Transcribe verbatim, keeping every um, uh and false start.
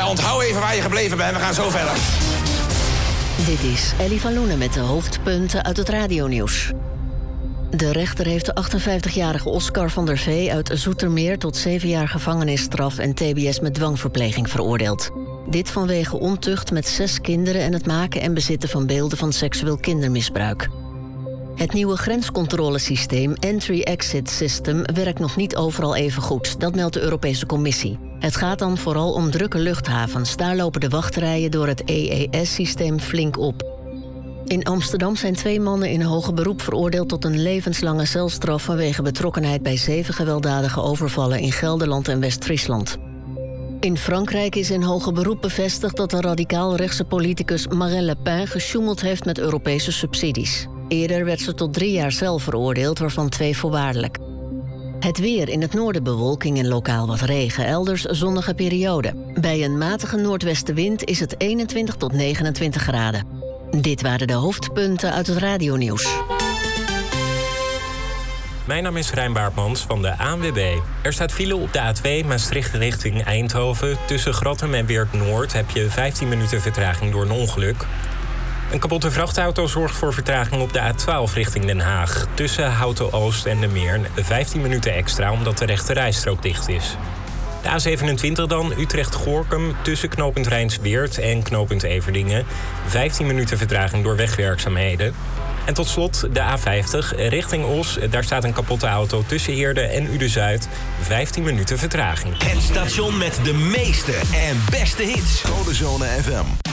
onthoud even waar je gebleven bent. We gaan zo verder. Dit is Ellie van Loenen met de hoofdpunten uit het radionieuws. De rechter heeft de achtenvijftigjarige Oscar van der Vee uit Zoetermeer tot zeven jaar gevangenisstraf en T B S met dwangverpleging veroordeeld. Dit vanwege ontucht met zes kinderen en het maken en bezitten van beelden van seksueel kindermisbruik. Het nieuwe grenscontrolesysteem Entry-Exit System werkt nog niet overal even goed. Dat meldt de Europese Commissie. Het gaat dan vooral om drukke luchthavens. Daar lopen de wachtrijen door het E E S-systeem flink op. In Amsterdam zijn twee mannen in hoger beroep veroordeeld tot een levenslange celstraf vanwege betrokkenheid bij zeven gewelddadige overvallen in Gelderland en West-Friesland. In Frankrijk is in hoger beroep bevestigd dat de radicaal-rechtse politicus Marine Le Pen gesjoemeld heeft met Europese subsidies. Eerder werd ze tot drie jaar cel veroordeeld, waarvan twee voorwaardelijk. Het weer: in het noorden bewolking en lokaal wat regen, elders zonnige periode. Bij een matige noordwestenwind is het eenentwintig tot negenentwintig graden. Dit waren de hoofdpunten uit het radionieuws. Mijn naam is Rijn Baartmans van de A N W B. Er staat file op de A twee Maastricht richting Eindhoven. Tussen Grattem en Weert Noord heb je vijftien minuten vertraging door een ongeluk. Een kapotte vrachtauto zorgt voor vertraging op de A twaalf richting Den Haag. Tussen Houten Oost en de Meern vijftien minuten extra omdat de rechte rijstrook dicht is. De A zevenentwintig dan, Utrecht-Goorkum, tussen knooppunt Rijnsweert en knooppunt Everdingen. vijftien minuten vertraging door wegwerkzaamheden. En tot slot de A vijftig richting Os. Daar staat een kapotte auto tussen Heerde en Uden-Zuid. vijftien minuten vertraging. Het station met de meeste en beste hits. Codezone F M.